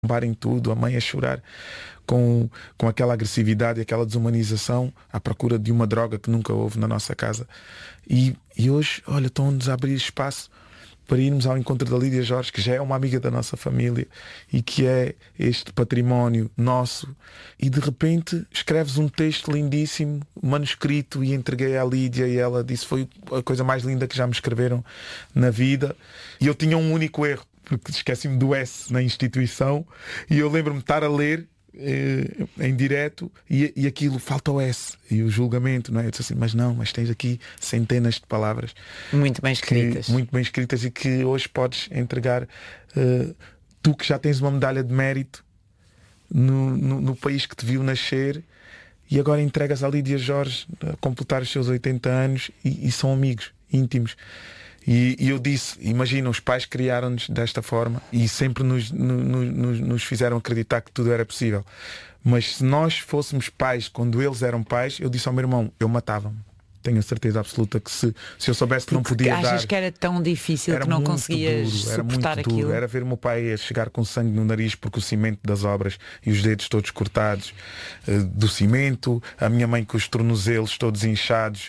em tudo, a mãe a chorar com aquela agressividade e aquela desumanização à procura de uma droga que nunca houve na nossa casa. E hoje, olha, estão-nos a abrir espaço para irmos ao encontro da Lídia Jorge, que já é uma amiga da nossa família e que é este património nosso. E de repente escreves um texto lindíssimo, manuscrito, e entreguei à Lídia e ela disse: foi a coisa mais linda que já me escreveram na vida. E eu tinha um único erro, porque esqueci-me do S na instituição, e eu lembro-me de estar a ler em direto e aquilo, falta o S e o julgamento, não é? Eu disse assim: mas tens aqui centenas de palavras muito bem escritas, e que hoje podes entregar, tu que já tens uma medalha de mérito no país que te viu nascer, e agora entregas à Lídia Jorge a completar os seus 80 anos e são amigos íntimos. E eu disse: imagina, os pais criaram-nos desta forma e sempre nos fizeram acreditar que tudo era possível. Mas se nós fôssemos pais quando eles eram pais, eu disse ao meu irmão: eu matava-me. Tenho a certeza absoluta que se eu soubesse que não podia dar... Achas que era tão difícil que não conseguias suportar aquilo? Era ver o meu pai a chegar com sangue no nariz porque o cimento das obras e os dedos todos cortados do cimento, a minha mãe com os tornozelos todos inchados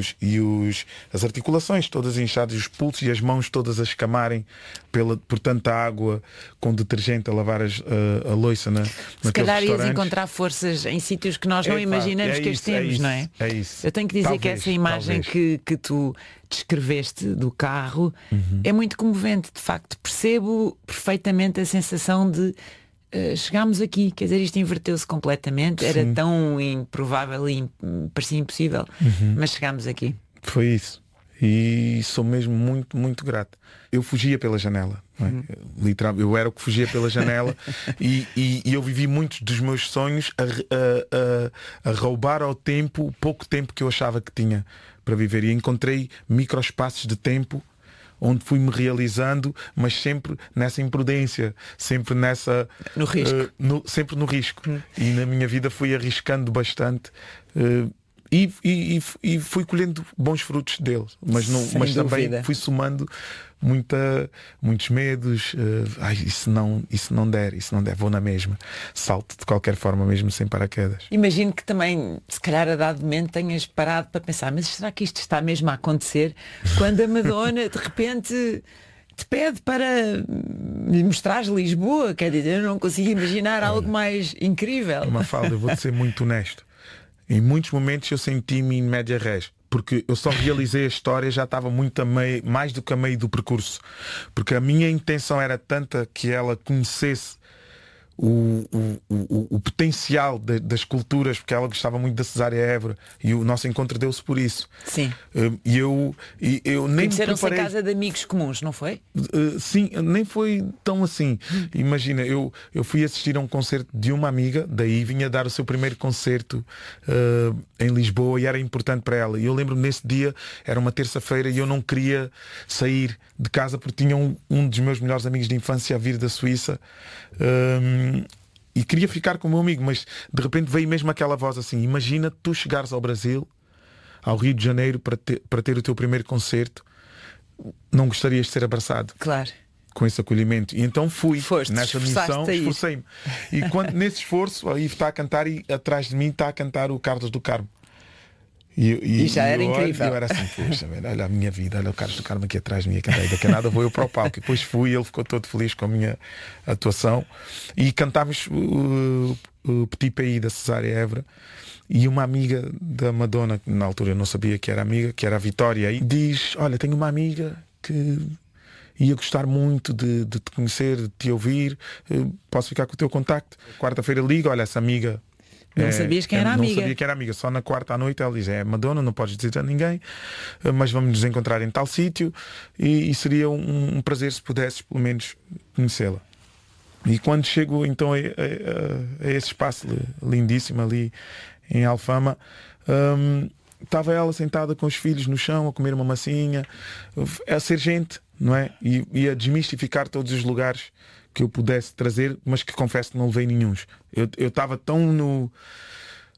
as articulações todas inchadas, os pulsos e as mãos todas a escamarem por tanta água com detergente a lavar a louça se calhar ias encontrar forças em sítios que nós não imaginamos que as temos, não é? É isso. Eu tenho que dizer que essa imagem que tu descreveste do carro é muito comovente, de facto. Percebo perfeitamente a sensação de chegámos aqui, quer dizer, isto inverteu-se completamente. Sim. Era tão improvável e parecia impossível, mas chegámos aqui. Foi isso. E sou mesmo muito, muito grato. Eu fugia pela janela, não é? Literalmente, eu era o que fugia pela janela e eu vivi muitos dos meus sonhos a roubar ao tempo, o pouco tempo que eu achava que tinha para viver. E encontrei microespaços de tempo onde fui-me realizando, mas sempre nessa imprudência, sempre nessa... No risco. Sempre no risco. E na minha vida fui arriscando bastante. E fui colhendo bons frutos dele, mas também fui somando muitos medos. E se não der, vou na mesma, salto de qualquer forma, mesmo sem paraquedas. Imagino que também, se calhar a dado momento, tenhas parado para pensar: mas será que isto está mesmo a acontecer? Quando a Madonna de repente te pede para lhe mostrares Lisboa, quer dizer, eu não consigo imaginar algo mais incrível. Mafalda, eu vou-te ser muito honesto. Em muitos momentos eu senti-me em média res, porque eu só realizei a história, já estava muito mais do que a meio do percurso, porque a minha intenção era tanta que ela conhecesse o potencial das culturas, porque ela gostava muito da Cesária Évora e o nosso encontro deu-se por isso. Sim. E eu nem conheceram-se em casa de amigos comuns, não foi? Sim, nem foi tão assim. Imagina, eu fui assistir a um concerto de uma amiga, daí vinha dar o seu primeiro concerto em Lisboa e era importante para ela. E eu lembro-me, nesse dia, era uma terça-feira e eu não queria sair de casa porque tinha um dos meus melhores amigos de infância a vir da Suíça. E queria ficar com o meu amigo, mas de repente veio mesmo aquela voz assim: imagina tu chegares ao Brasil, ao Rio de Janeiro, para ter o teu primeiro concerto, não gostarias de ser abraçado? Claro. Com esse acolhimento. E então fui nessa missão, esforcei-me. E quando nesse esforço, aí está a cantar e atrás de mim está a cantar o Carlos do Carmo. E já era incrível. Eu era assim: poxa, olha a minha vida, olha o Carlos do Carmo aqui atrás de mim, daqui a nada vou eu para o palco. E depois fui, ele ficou todo feliz com a minha atuação e cantámos o Petit Pays da Cesária Évora. E uma amiga da Madonna, que na altura eu não sabia que era amiga, que era a Vitória, e diz: olha, tenho uma amiga que ia gostar muito de te conhecer, de te ouvir, posso ficar com o teu contacto? Quarta-feira liga, olha, essa amiga... Não sabias quem era a amiga? Não sabia que era amiga. Só na quarta à noite ela diz: é Madonna, não podes dizer a ninguém, mas vamos nos encontrar em tal sítio e seria um prazer se pudesses pelo menos conhecê-la. E quando chego então a esse espaço lindíssimo ali em Alfama, estava ela sentada com os filhos no chão a comer uma massinha, a ser gente, não é? E a desmistificar todos os lugares que eu pudesse trazer, mas que confesso que não levei nenhuns. Eu estava tão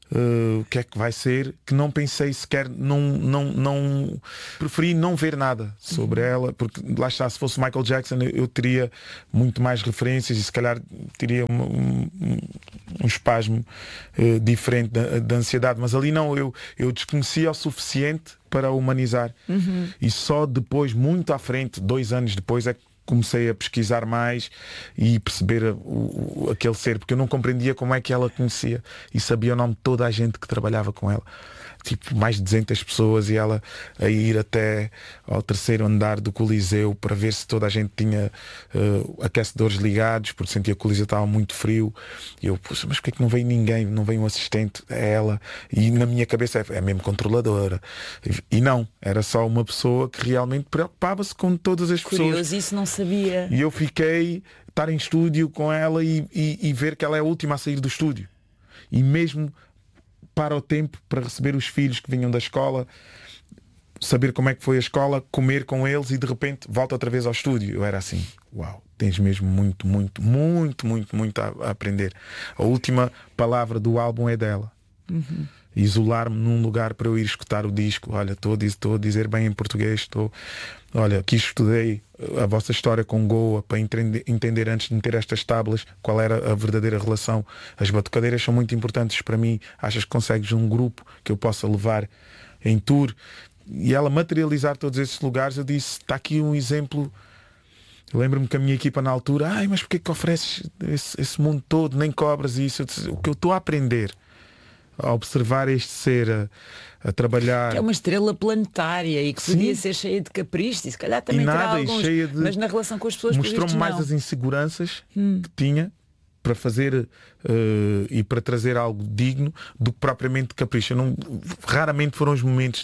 o que é que vai ser, que não pensei sequer, não preferi não ver nada sobre ela, porque lá está, se fosse Michael Jackson eu teria muito mais referências e se calhar teria um espasmo diferente da ansiedade, mas ali não, eu desconhecia o suficiente para humanizar. E só depois, muito à frente, 2 anos depois, é que comecei a pesquisar mais e perceber aquele ser, porque eu não compreendia como é que ela conhecia e sabia o nome de toda a gente que trabalhava com ela. Tipo, mais de 200 pessoas, e ela a ir até ao 3º andar do Coliseu para ver se toda a gente tinha aquecedores ligados, porque sentia que o Coliseu estava muito frio. E eu, poxa, mas porquê que não veio ninguém? Não veio um assistente? É ela. E na minha cabeça é mesmo controladora. E não, era só uma pessoa que realmente preocupava-se com todas as pessoas. Curioso, isso não sabia. E eu fiquei estar em estúdio com ela e ver que ela é a última a sair do estúdio. E mesmo para o tempo para receber os filhos que vinham da escola, saber como é que foi a escola, comer com eles e de repente volta outra vez ao estúdio. Eu era assim, uau, tens mesmo muito a aprender. A última palavra do álbum é dela. Isolar-me num lugar para eu ir escutar o disco. Olha, estou a dizer bem em português, olha, aqui estudei a vossa história com Goa para entender antes de meter estas tábuas qual era a verdadeira relação. As batucadeiras são muito importantes para mim. Achas que consegues um grupo que eu possa levar em tour? E ela materializar todos esses lugares, eu disse, está aqui um exemplo. Eu lembro-me que a minha equipa na altura, mas porquê que ofereces esse mundo todo, nem cobras isso? Eu disse, o que eu estou a aprender a observar este ser a trabalhar, que é uma estrela planetária e que podia ser cheia de caprichos e se calhar também terá alguns, mas na relação com as pessoas mostrou-me mais as inseguranças que tinha para fazer e para trazer algo digno do que propriamente de capricho. Raramente foram os momentos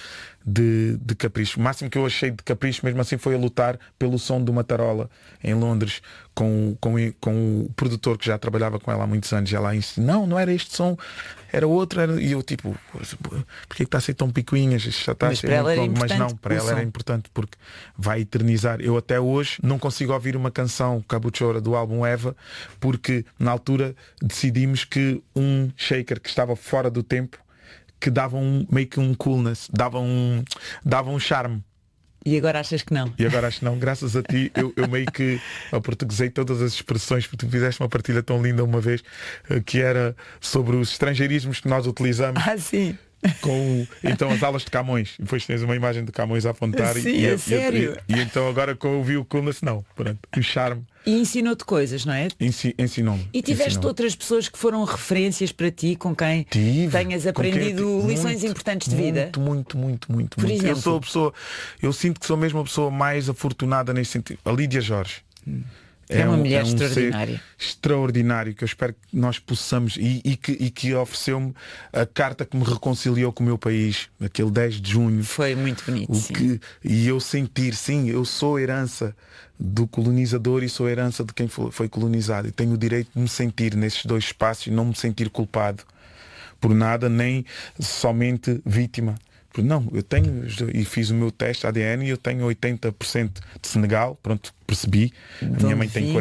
de capricho. O máximo que eu achei de capricho mesmo assim foi a lutar pelo som de uma tarola em Londres com o produtor que já trabalhava com ela há muitos anos. Ela disse, não era este som, era outro. E eu tipo, porque está a ser tão picuinhas? Já está a ser muito longo. Mas não, para ela era importante porque vai eternizar. Eu até hoje não consigo ouvir uma canção Cabuchora do álbum Eva, porque na altura decidimos que um shaker que estava fora do tempo, que dava meio que um coolness, dava um charme. E agora achas que não? E agora acho que não, graças a ti eu meio que aportuguesei todas as expressões, porque tu fizeste uma partilha tão linda uma vez que era sobre os estrangeirismos que nós utilizamos. Sim. Então as aulas de Camões, depois tens uma imagem de Camões a apontar. Sim, sério. E então agora que eu ouvi o coolness, não, pronto, o charme. E ensinou-te coisas, não é? Ensinou-me. E tiveste outras pessoas que foram referências para ti, com quem tenhas aprendido lições importantes de vida? Muito. Por exemplo? Eu sou a pessoa, eu sinto que sou mesmo a pessoa mais afortunada nesse sentido. A Lídia Jorge. É uma mulher extraordinária. Extraordinário, que eu espero que nós possamos e que ofereceu-me a carta que me reconciliou com o meu país, aquele 10 de junho. Foi muito bonito, e eu sentir, sim, eu sou herança do colonizador e sou herança de quem foi colonizado. E tenho o direito de me sentir nesses dois espaços e não me sentir culpado por nada, nem somente vítima. Não, eu tenho, e fiz o meu teste ADN e eu tenho 80% de Senegal, pronto, percebi. A minha mãe tem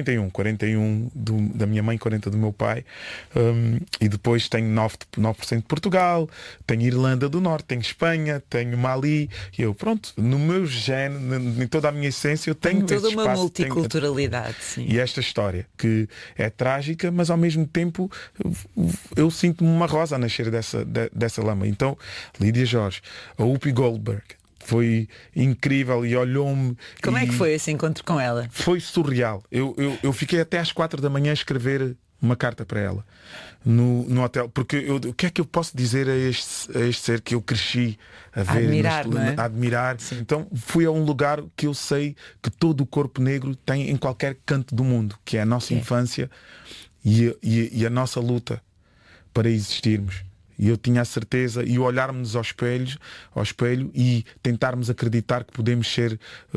41 da minha mãe, 40 do meu pai. E depois tenho 9% de Portugal, tenho Irlanda do Norte, tenho Espanha, tenho Mali. E eu, pronto, no meu gene, em toda a minha essência, eu tenho toda esse uma espaço, multiculturalidade. Sim. E esta história, que é trágica, mas ao mesmo tempo eu sinto-me uma rosa a nascer dessa lama. Então, Lídia Jorge, a Whoopi Goldberg, foi incrível e olhou-me. Como é que foi esse encontro com ela? Foi surreal. Eu fiquei até às 4 da manhã a escrever uma carta para ela no hotel, porque o que é que eu posso dizer a este ser que eu cresci a ver, a admirar. Então fui a um lugar que eu sei que todo o corpo negro tem em qualquer canto do mundo, que é a nossa infância e a nossa luta para existirmos. E eu tinha a certeza, e olharmos ao espelho e tentarmos acreditar que podemos ser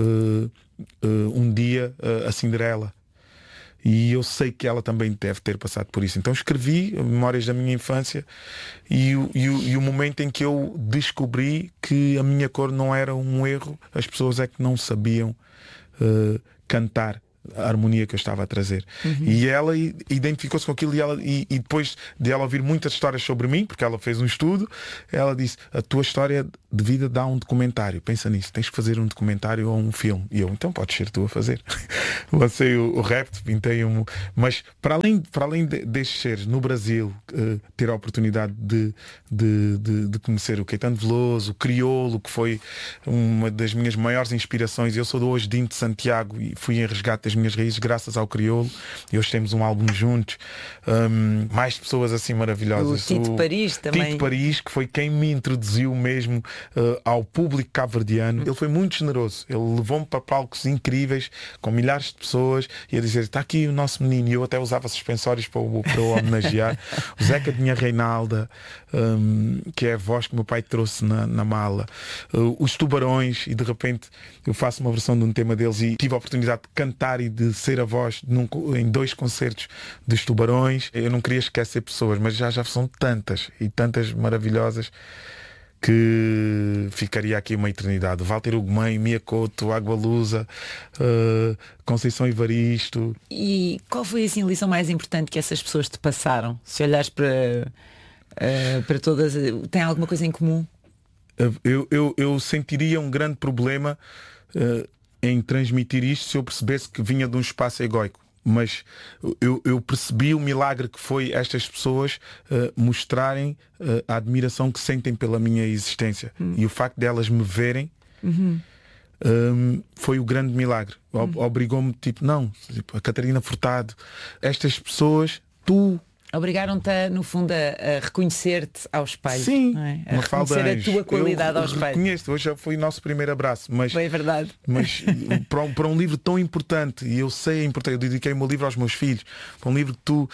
um dia a Cinderela. E eu sei que ela também deve ter passado por isso. Então escrevi memórias da minha infância e o momento em que eu descobri que a minha cor não era um erro, as pessoas é que não sabiam cantar a harmonia que eu estava a trazer. E ela identificou-se com aquilo e depois de ela ouvir muitas histórias sobre mim, porque ela fez um estudo, ela disse, a tua história de vida dá um documentário, pensa nisso, tens que fazer um documentário ou um filme. E eu, então podes ser tu a fazer. Lancei o Repto, pintei mas para além destes seres no Brasil, ter a oportunidade de conhecer o Caetano Veloso, o Criolo, que foi uma das minhas maiores inspirações. Eu sou de hoje de Santiago e fui em resgate das minhas raízes graças ao Criolo, e hoje temos um álbum juntos. Mais pessoas assim maravilhosas, o Tito Paris também. Tito Paris, que foi quem me introduziu mesmo ao público cabo-verdiano. Ele foi muito generoso, ele levou-me para palcos incríveis com milhares de pessoas e a dizer, está aqui o nosso menino. E eu até usava suspensórios para o homenagear. O Zeca de Minha Reinalda, que é a voz que meu pai trouxe na mala, os Tubarões, e de repente eu faço uma versão de um tema deles e tive a oportunidade de cantar e de ser a voz em 2 concertos dos Tubarões. Eu não queria esquecer pessoas, mas já são tantas e tantas maravilhosas que ficaria aqui uma eternidade. Walter Ugumem, Mia Couto, Água Lusa, Conceição Evaristo. E qual foi assim a lição mais importante que essas pessoas te passaram? Se olhares para todas, tem alguma coisa em comum? Eu sentiria um grande problema em transmitir isto se eu percebesse que vinha de um espaço egóico. Mas eu percebi o milagre que foi estas pessoas mostrarem a admiração que sentem pela minha existência. E o facto de elas me verem foi o grande milagre. Obrigou-me, a Catarina Furtado, estas pessoas, obrigaram-te, no fundo, a reconhecer-te aos pais. Sim, não é? A reconhecer a tua qualidade aos pais. Reconheço, hoje já foi o nosso primeiro abraço. Mas, foi verdade. Mas para um livro tão importante, e eu sei a importância, eu dediquei o meu livro aos meus filhos, para um livro que tu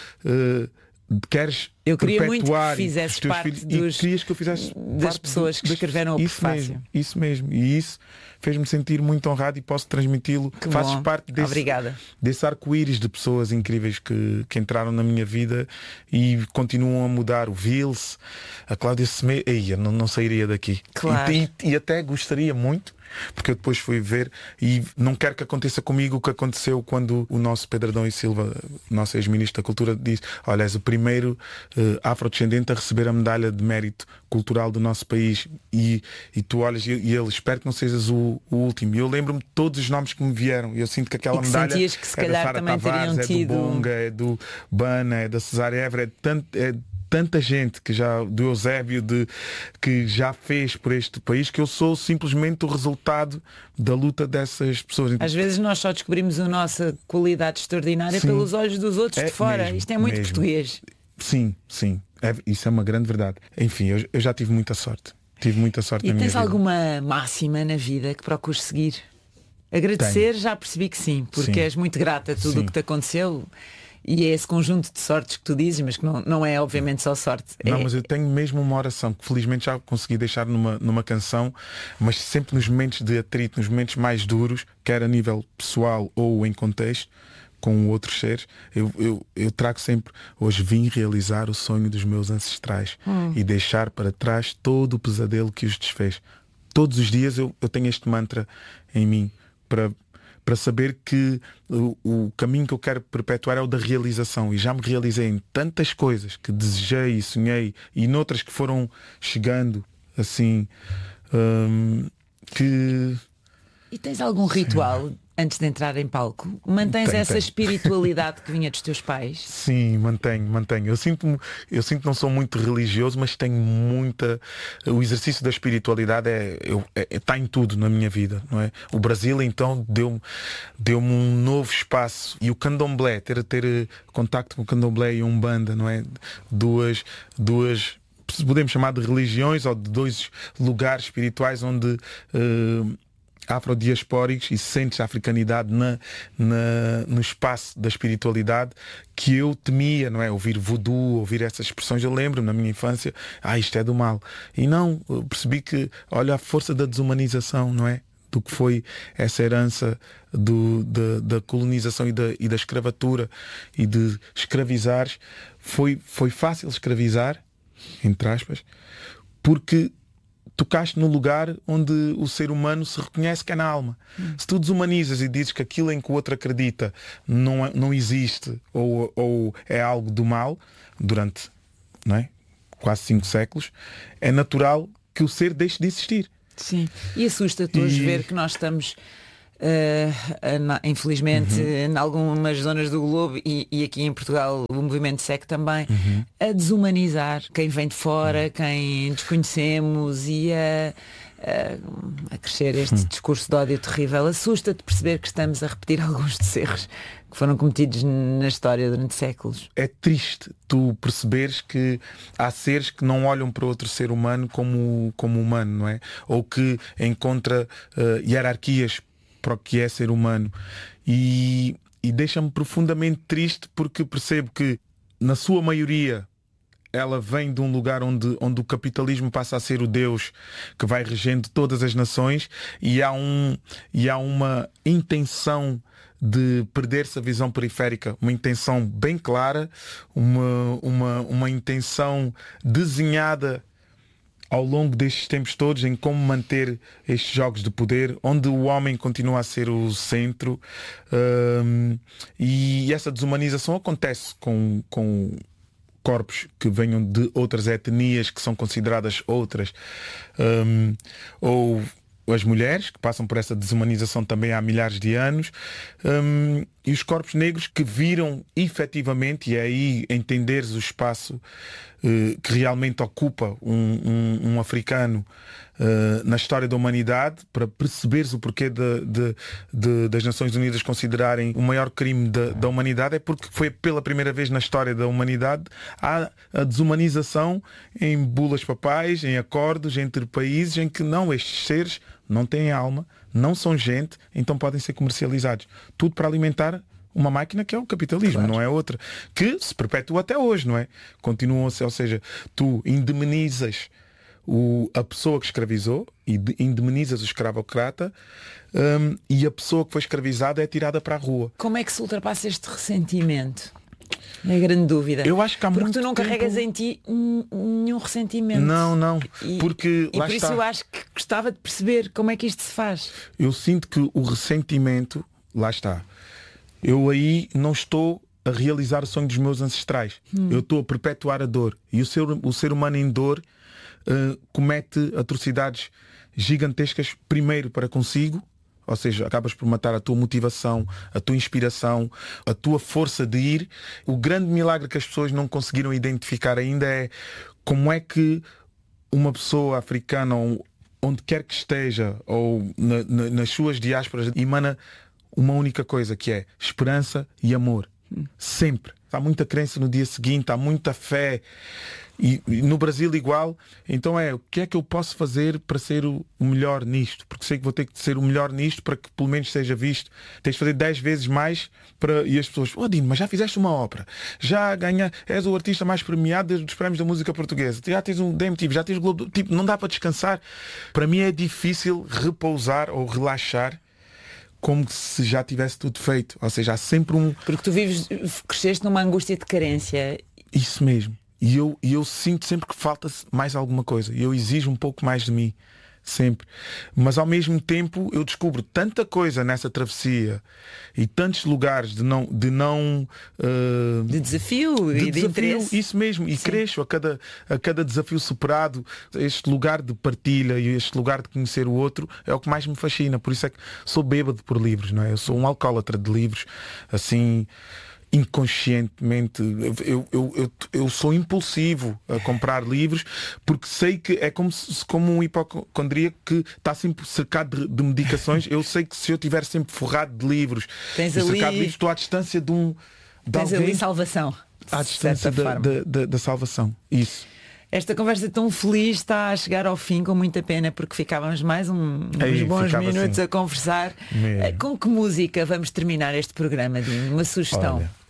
queres eu queria perpetuar, muito que fizesses parte filhos, e querias que eu fizesse das pessoas que escreveram o prefácio. Isso mesmo. E isso fez-me sentir muito honrado e posso transmiti-lo. Fazes parte desse arco-íris de pessoas incríveis que entraram na minha vida e continuam a mudar. O Vils, a Cláudia Semedo, não sairia daqui. Claro. E até gostaria muito, porque eu depois fui ver, e não quero que aconteça comigo o que aconteceu quando o nosso Pedro Adão e Silva, nosso ex-ministro da Cultura, disse, olha, és o primeiro afrodescendente a receber a medalha de mérito cultural do nosso país, e tu olhas e ele, espero que não sejas o último. E eu lembro-me de todos os nomes que me vieram, e eu sinto que aquela medalha que se calhar da Sara também Tavares, tido... é do Bonga, é do Bana, é da Cesária Évora, tanta gente que do Eusébio, que já fez por este país, que eu sou simplesmente o resultado da luta dessas pessoas. Às vezes nós só descobrimos a nossa qualidade extraordinária pelos olhos dos outros de fora. Mesmo, isto é muito português. Sim. Isso é uma grande verdade. Enfim, eu já tive muita sorte. Tive muita sorte na minha vida. E tens alguma máxima na vida que procures seguir? Agradecer, já percebi que sim, porque és muito grata a tudo o que te aconteceu. E é esse conjunto de sortes que tu dizes, mas que não é obviamente só sorte. Não, mas eu tenho mesmo uma oração que felizmente já consegui deixar numa canção, mas sempre nos momentos de atrito, nos momentos mais duros, quer a nível pessoal ou em contexto, com outros seres, eu trago sempre, hoje vim realizar o sonho dos meus ancestrais e deixar para trás todo o pesadelo que os desfez. Todos os dias eu tenho este mantra em mim para saber que o caminho que eu quero perpetuar é o da realização, e já me realizei em tantas coisas que desejei e sonhei, e noutras que foram chegando assim, que... E tens algum ritual antes de entrar em palco? Mantens essa espiritualidade que vinha dos teus pais? Sim, mantenho. Eu sinto que não sou muito religioso, mas tenho muita... O exercício da espiritualidade está em tudo na minha vida, não é? O Brasil então deu-me um novo espaço, e o candomblé, ter contacto com o candomblé e a Umbanda, não é? Duas podemos chamar de religiões, ou de 2 lugares espirituais onde afrodiaspóricos, e sentes a africanidade no espaço da espiritualidade que eu temia, não é? Ouvir voodoo, ouvir essas expressões. Eu lembro-me na minha infância, isto é do mal. E não, eu percebi que, olha, a força da desumanização, não é? Do que foi essa herança da colonização e da escravatura, e de escravizares. Foi fácil escravizar, entre aspas, porque tocaste no lugar onde o ser humano se reconhece que é na alma. Se tu desumanizas e dizes que aquilo em que o outro acredita não existe ou é algo do mal, durante, não é, quase 5 séculos, é natural que o ser deixe de existir. Sim. E assusta-te hoje ver que nós estamos, infelizmente, em algumas zonas do globo e aqui em Portugal o movimento segue também, a desumanizar quem vem de fora, quem desconhecemos e a crescer este discurso de ódio terrível. Assusta-te perceber que estamos a repetir alguns dos erros que foram cometidos na história durante séculos. É triste tu perceberes que há seres que não olham para outro ser humano como humano, não é? Ou que encontra hierarquias para o que é ser humano. E deixa-me profundamente triste, porque percebo que, na sua maioria, ela vem de um lugar onde o capitalismo passa a ser o Deus que vai regendo todas as nações, e há uma intenção de perder-se a visão periférica, uma intenção bem clara, uma intenção desenhada ao longo destes tempos todos em como manter estes jogos de poder, onde o homem continua a ser o centro, e essa desumanização acontece com corpos que venham de outras etnias que são consideradas outras, ou as mulheres que passam por essa desumanização também há milhares de anos, e os corpos negros que viram efetivamente, e é aí entenderes o espaço que realmente ocupa um africano na história da humanidade, para perceberes o porquê das Nações Unidas considerarem o maior crime da humanidade, é porque foi pela primeira vez na história da humanidade há a desumanização em bulas papais, em acordos entre países em que não, estes seres não têm alma, não são gente, então podem ser comercializados. Tudo para alimentar uma máquina que é o capitalismo, claro. Não é outra. Que se perpetua até hoje, não é? Continuam a ser, ou seja, tu indemnizas a pessoa que escravizou e indemnizas o escravocrata, e a pessoa que foi escravizada é tirada para a rua. Como é que se ultrapassa este ressentimento? É a grande dúvida. Eu acho que há porque muito tu não tempo... carregas em ti nenhum ressentimento. Não. Porque e lá por está. isso eu acho que gostava de perceber como é que isto se faz. Eu sinto que o ressentimento, lá está. Eu aí não estou a realizar o sonho dos meus ancestrais. Eu estou a perpetuar a dor. E o ser humano em dor comete atrocidades gigantescas, primeiro para consigo, ou seja, acabas por matar a tua motivação, a tua inspiração, a tua força de ir. O grande milagre que as pessoas não conseguiram identificar ainda é como é que uma pessoa africana, ou onde quer que esteja, ou nas suas diásporas, emana uma única coisa, que é esperança e amor. Sempre. Há muita crença no dia seguinte, há muita fé. E no Brasil igual. Então o que é que eu posso fazer para ser o melhor nisto? Porque sei que vou ter que ser o melhor nisto para que pelo menos seja visto. Tens de fazer 10 vezes mais para... E as pessoas, Dino, mas já fizeste uma ópera, já és o artista mais premiado dos prémios da música portuguesa, já tens um DMTV, já tens o Globo, tipo, não dá para descansar. Para mim é difícil repousar ou relaxar como se já tivesse tudo feito. Ou seja, há sempre Porque tu cresceste numa angústia de carência. Isso mesmo. E eu sinto sempre que falta mais alguma coisa. E eu exijo um pouco mais de mim. Sempre. Mas ao mesmo tempo eu descubro tanta coisa nessa travessia e tantos lugares de desafio e de interesse. Isso mesmo. E cresço a cada desafio superado. Este lugar de partilha e este lugar de conhecer o outro é o que mais me fascina. Por isso é que sou bêbado por livros, não é? Eu sou um alcoólatra de livros, assim, inconscientemente. Eu sou impulsivo a comprar livros, porque sei que é como um hipocondríaco que está sempre cercado de medicações. Eu sei que se eu estiver sempre forrado de livros, cercado de livros, estou à distância de tens alguém, ali salvação. à distância da salvação. Isso. Esta conversa tão feliz está a chegar ao fim, com muita pena, porque ficávamos mais uns bons minutos assim a conversar. Com que música vamos terminar este programa, Dino? Uma sugestão? Olha,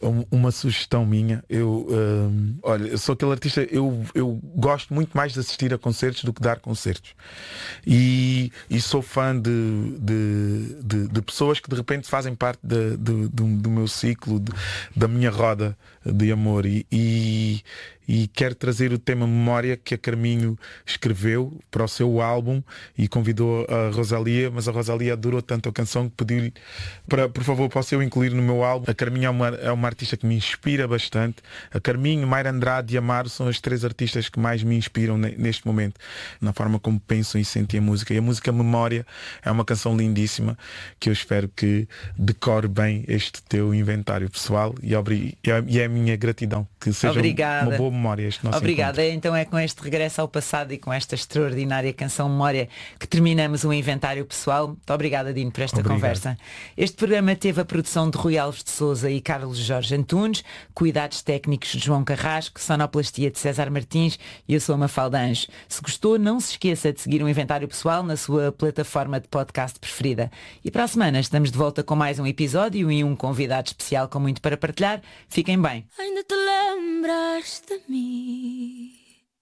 uma sugestão minha. Olha, eu sou aquele artista, eu gosto muito mais de assistir a concertos do que dar concertos. E sou fã de pessoas que de repente fazem parte do meu ciclo, da minha roda de amor. E quero trazer o tema Memória, que a Carminho escreveu para o seu álbum e convidou a Rosalia, mas a Rosalia adorou tanto a canção que pediu-lhe para, por favor, posso eu incluir no meu álbum. A Carminho é uma artista que me inspira bastante. A Carminho, Mayra Andrade e Amaro são as 3 artistas que mais me inspiram neste momento, na forma como pensam e sentem a música. E a música Memória é uma canção lindíssima que eu espero que decore bem este teu inventário pessoal e é a minha gratidão que seja uma boa memória este nosso Obrigada. encontro. Então é com este regresso ao passado e com esta extraordinária canção Memória que terminamos o inventário pessoal. Muito obrigada, Dino, por esta conversa. Este programa teve a produção de Rui Alves de Souza e Carlos Jorge Antunes, cuidados técnicos de João Carrasco, sonoplastia de César Martins e eu sou a Mafalda Anjos. Se gostou, não se esqueça de seguir o inventário pessoal na sua plataforma de podcast preferida. E para a semana estamos de volta com mais um episódio e um convidado especial com muito para partilhar. Fiquem bem. Ainda te lembras de mim?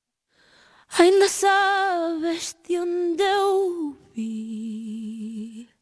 Ainda sabes de onde eu vi?